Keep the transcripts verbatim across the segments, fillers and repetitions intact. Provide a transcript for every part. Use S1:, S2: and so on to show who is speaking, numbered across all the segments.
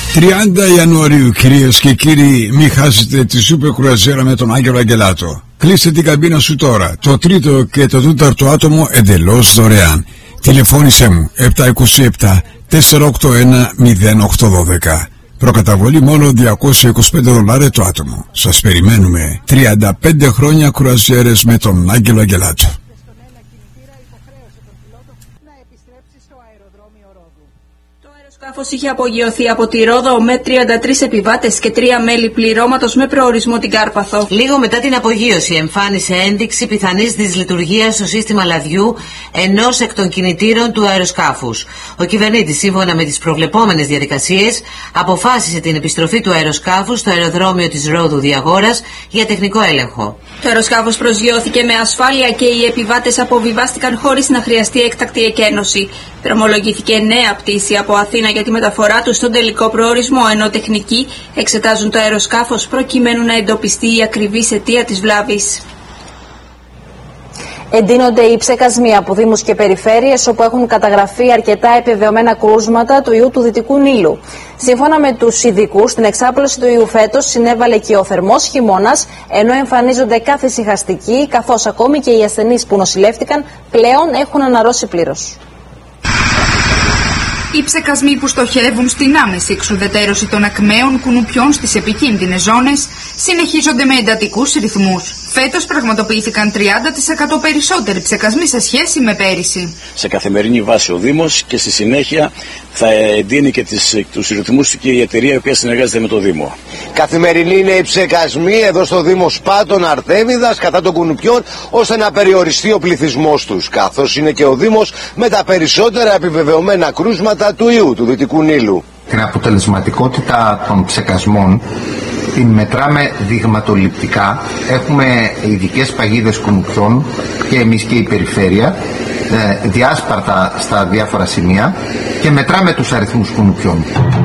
S1: τριάντα Ιανουαρίου, κυρίες και κύριοι, μην χάσετε τη σούπερ κρουαζιέρα με τον Άγγελο Αγγελάτο. Κλείστε την καμπίνα σου τώρα. Το τρίτο και το τέταρτο άτομο εντελώς δωρεάν. Τηλεφώνησέ μου επτά είκοσι επτά τετρακόσια ογδόντα ένα μηδέν οκτώ δώδεκα. Προκαταβολή μόνο διακόσια είκοσι πέντε δολάρια το άτομο. Σας περιμένουμε. τριάντα πέντε χρόνια κρουαζιέρες με τον Άγγελο Αγγελάτο.
S2: Το αεροσκάφος είχε απογειωθεί από τη Ρόδο με τριάντα τρεις επιβάτες και τρία μέλη πληρώματος με προορισμό την Κάρπαθο.
S3: Λίγο μετά την απογείωση εμφάνισε ένδειξη πιθανής δυσλειτουργίας στο σύστημα λαδιού ενός εκ των κινητήρων του αεροσκάφους. Ο κυβερνήτης, σύμφωνα με τις προβλεπόμενες διαδικασίες, αποφάσισε την επιστροφή του αεροσκάφους στο αεροδρόμιο της Ρόδου Διαγόρας για τεχνικό έλεγχο.
S2: Το αεροσκάφος προσγειώθηκε με ασφάλεια και οι επιβάτες αποβιβάστηκαν χωρίς να χρειαστεί έκτακτη εκένωση. Δρομολογήθηκε νέα πτήση από Αθήνα για τη μεταφορά του στον τελικό προορισμό, ενώ τεχνικοί εξετάζουν το αεροσκάφος προκειμένου να εντοπιστεί η ακριβής αιτία της βλάβης.
S4: Εντείνονται οι ψεκασμοί από δήμους και περιφέρειες όπου έχουν καταγραφεί αρκετά επιβεβαιωμένα κρούσματα του ιού του Δυτικού Νείλου. Σύμφωνα με τους ειδικούς, στην εξάπλωση του ιού φέτος συνέβαλε και ο θερμός χειμώνας, ενώ εμφανίζονται καθησυχαστικοί, καθώς ακόμη και οι ασθενείς που νοσηλεύτηκαν πλέον έχουν αναρρώσει πλήρως.
S5: Οι ψεκασμοί που στοχεύουν στην άμεση εξουδετερώση των ακμαίων κουνουπιών στις επικίνδυνες ζώνες συνεχίζονται με εντατικούς ρυθμούς. Φέτος πραγματοποιήθηκαν τριάντα τοις εκατό περισσότεροι ψεκασμοί σε σχέση με πέρυσι.
S6: Σε καθημερινή βάση ο Δήμος και στη συνέχεια θα εντείνει και τις, τους ρυθμούς και η εταιρεία η οποία συνεργάζεται με το Δήμο.
S7: Καθημερινή είναι οι ψεκασμοί εδώ στο Δήμο Σπάτων Αρτέμιδας κατά των κουνουπιών, ώστε να περιοριστεί ο πληθυσμός τους, καθώς είναι και ο Δήμος με τα περισσότερα επιβεβαιωμένα κρούσματα του ιού του Δυτικού Νείλου.
S8: Την αποτελεσματικότητα των ψεκασμών την μετράμε δειγματοληπτικά. Έχουμε ειδικές παγίδες κουνουπιών και εμείς και η περιφέρεια, διάσπαρτα στα διάφορα σημεία, και μετράμε τους αριθμούς κουνουπιών.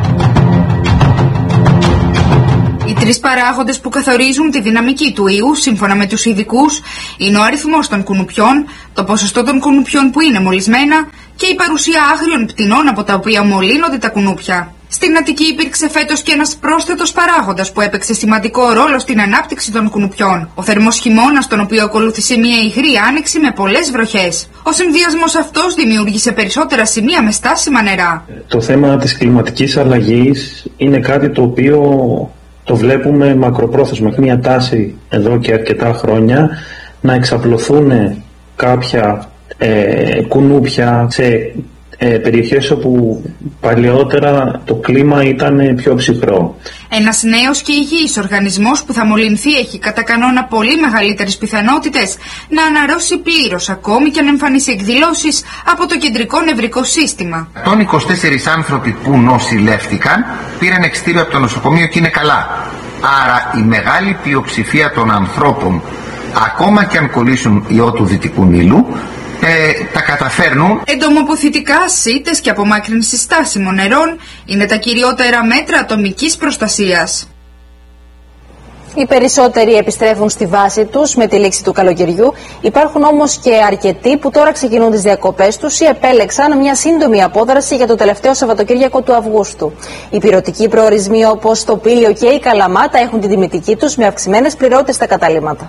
S5: Οι τρεις παράγοντες που καθορίζουν τη δυναμική του ιού, σύμφωνα με τους ειδικούς, είναι ο αριθμός των κουνουπιών, το ποσοστό των κουνουπιών που είναι μολυσμένα και η παρουσία άγριων πτηνών από τα οποία μολύνονται τα κουνούπια. Στην Αττική υπήρξε φέτος και ένας πρόσθετος παράγοντας που έπαιξε σημαντικό ρόλο στην ανάπτυξη των κουνουπιών. Ο θερμός χειμώνας, τον οποίο ακολούθησε μια υγρή άνοιξη με πολλές βροχές. Ο συνδυασμός αυτός δημιούργησε περισσότερα σημεία με στάσιμα νερά.
S9: Το θέμα της κλιματικής αλλαγής είναι κάτι το οποίο το βλέπουμε μακροπρόθεσμα. Έχει μια τάση εδώ και αρκετά χρόνια να εξαπλωθούν κάποια ε, κουνούπια σε ε, περιοχές όπου παλαιότερα το κλίμα ήταν πιο ψυχρό.
S5: Ένας νέος και υγιής οργανισμός που θα μολυνθεί έχει κατά κανόνα πολύ μεγαλύτερες πιθανότητες να αναρρώσει πλήρως, ακόμη και αν εμφανίσει εκδηλώσεις από το κεντρικό νευρικό σύστημα.
S8: εκατόν είκοσι τέσσερις άνθρωποι που νοσηλεύτηκαν πήραν εξιτήριο από το νοσοκομείο και είναι καλά. Άρα η μεγάλη πλειοψηφία των ανθρώπων, ακόμα και αν κολλήσουν ιό του Δυτικού Νείλου, ε, τα καταφέρνουν.
S5: Εντομοποθητικά, σίτες και απομάκρυνση στάσιμων νερών είναι τα κυριότερα μέτρα ατομικής προστασίας.
S4: Οι περισσότεροι επιστρέφουν στη βάση τους με τη λήξη του καλοκαιριού. Υπάρχουν όμως και αρκετοί που τώρα ξεκινούν τις διακοπές τους ή επέλεξαν μια σύντομη απόδραση για το τελευταίο Σαββατοκύριακο του Αυγούστου. Οι πυρωτικοί προορισμοί όπως το Πήλιο και η Καλαμάτα έχουν την τιμητική τους με αυξημένες πληρότητες στα καταλύματα.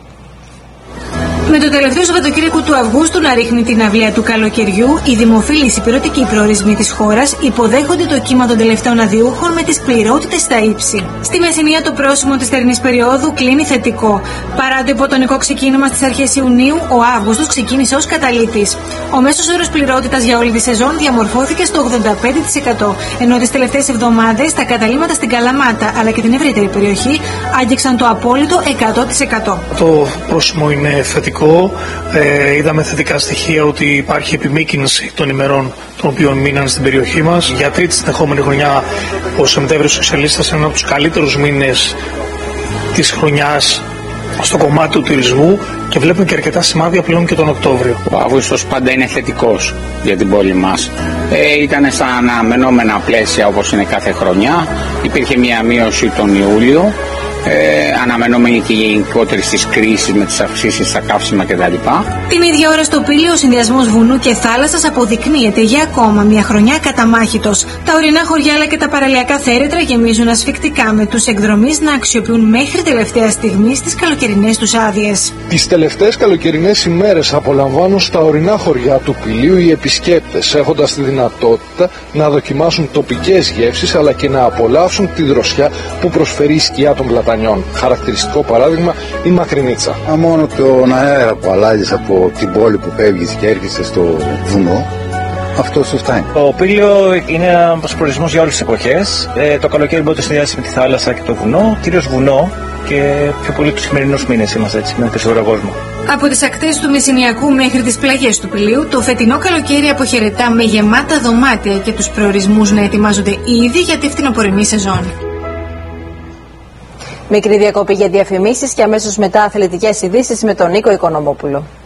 S10: Με το τελευταίο Σαββατοκύριακο του Αυγούστου να ρίχνει την αυλαία του καλοκαιριού, οι δημοφιλείς υπηρετικοί προορισμοί της χώρας υποδέχονται το κύμα των τελευταίων αδειούχων με τις πληρότητες στα ύψη. Στη Μεσσηνία το πρόσημο της θερινής περίοδου κλείνει θετικό. Παρά το υποτονικό ξεκίνημα στις αρχές Ιουνίου, ο Αύγουστος ξεκίνησε ως καταλήτης. Ο μέσος όρος πληρότητας για όλη τη σεζόν διαμορφώθηκε στο ογδόντα πέντε τοις εκατό, ενώ τις τελευταίες εβδομάδες τα καταλύματα στην Καλαμάτα αλλά και την ευρύτερη περιοχή άγγιξαν το απόλυτο εκατό τοις εκατό.
S11: Το πρόσημο είναι θετικό. Ε, είδαμε θετικά στοιχεία ότι υπάρχει επιμήκυνση των ημερών των οποίων μείναν στην περιοχή μας. Για τρίτη συνεχόμενη χρονιά ο Σεπτέμβριος εξελίσσεται σε ένα από τους καλύτερους μήνες της χρονιας στο κομμάτι του τουρισμού και βλέπουμε και αρκετά σημάδια πλέον και τον Οκτώβριο.
S12: Ο Αύγουστος πάντα είναι θετικός για την πόλη μας. Ε, ήταν στα αναμενόμενα πλαίσια όπως είναι κάθε χρονιά. Υπήρχε μια μείωση τον Ιούλιο. Ε, αναμενόμενη και γενικότερη στις κρίσεις με τις αυξήσεις στα καύσιμα κτλ.
S10: Την ίδια ώρα στο Πήλιο ο συνδυασμός βουνού και θάλασσας αποδεικνύεται για ακόμα μια χρονιά καταμάχητος. Τα ορεινά χωριά αλλά και τα παραλιακά θέρετρα γεμίζουν ασφυκτικά, με τους εκδρομείς να αξιοποιούν μέχρι τελευταία στιγμή τις καλοκαιρινές τους άδειες.
S13: Τις τελευταίες καλοκαιρινές ημέρες απολαμβάνουν στα ορεινά χωριά του Πηλίου οι επισκέπτες, έχοντας τη δυνατότητα να δοκιμάσουν τοπικές γεύσεις αλλά και να απολαύσουν τη δροσιά που προσφέρει η σκιά των πλατανιών. Χαρακτηριστικό παράδειγμα η Μακρινίτσα.
S14: Α, μόνο τον αέρα που αλλάζεις από την πόλη που φεύγεις και έρχεσαι στο βουνό, αυτό σου φτάνει.
S15: Το Πήλιο είναι ένας προορισμός για όλες τις εποχές. Ε, το καλοκαίρι μπορεί να το συνδυάσει με τη θάλασσα και το βουνό, κυρίως βουνό και πιο πολύ τους σημερινούς μήνες είμαστε έτσι, με περισσότερο κόσμο.
S10: Από τις ακτές του Μεσσηνιακού μέχρι τις πλαγιές του Πηλίου, το φετινό καλοκαίρι αποχαιρετά με γεμάτα δωμάτια και τους προορισμούς να ετοιμάζονται ήδη για τη φθινοπορεινή σεζόν.
S4: Μικρή διακοπή για διαφημίσεις και αμέσως μετά αθλητικές ειδήσεις με τον Νίκο Οικονομόπουλο.